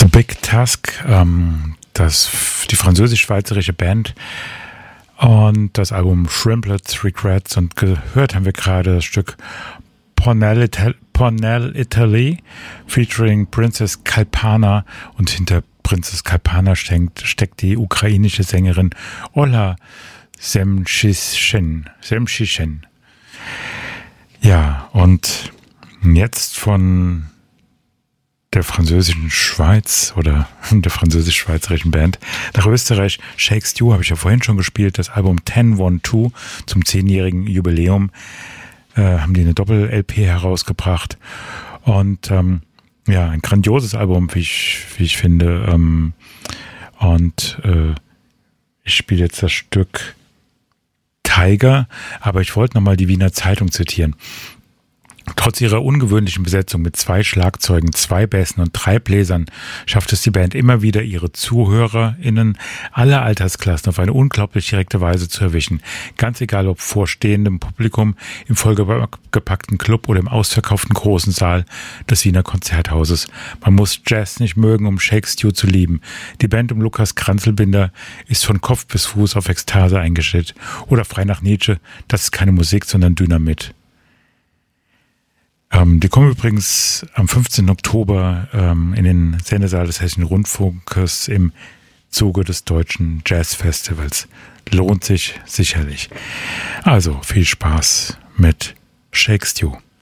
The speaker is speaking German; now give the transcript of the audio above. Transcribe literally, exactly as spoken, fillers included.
The Big Task, ähm, das, die französisch-schweizerische Band und das Album Shrimplets Regrets, und gehört haben wir gerade das Stück Pornell, Ital- Pornell Italy featuring Princess Kalpana, und hinter Princess Kalpana steckt, steckt die ukrainische Sängerin Ola Semchishin. Semchishin. Ja, und jetzt von der französischen Schweiz oder der französisch-schweizerischen Band nach Österreich. Shake Stew habe ich ja vorhin schon gespielt. Das Album zehn zwölf zum zehnjährigen Jubiläum äh, haben die eine Doppel-L P herausgebracht. Und ähm, ja, ein grandioses Album, wie ich, wie ich finde. Ähm, und äh, ich spiele jetzt das Stück Tiger, aber ich wollte nochmal die Wiener Zeitung zitieren. Trotz ihrer ungewöhnlichen Besetzung mit zwei Schlagzeugen, zwei Bässen und drei Bläsern schafft es die Band immer wieder, ihre ZuhörerInnen aller Altersklassen auf eine unglaublich direkte Weise zu erwischen. Ganz egal, ob vor stehendem Publikum, im vollgepackten Club oder im ausverkauften großen Saal des Wiener Konzerthauses. Man muss Jazz nicht mögen, um Shake Stew zu lieben. Die Band um Lukas Kranzelbinder ist von Kopf bis Fuß auf Ekstase eingestellt. Oder frei nach Nietzsche, das ist keine Musik, sondern Dynamit. Ähm, die kommen übrigens am fünfzehnten Oktober ähm, in den Sendesaal des Hessischen Rundfunkes im Zuge des Deutschen Jazzfestivals. Lohnt sich sicherlich. Also viel Spaß mit Shake Stew.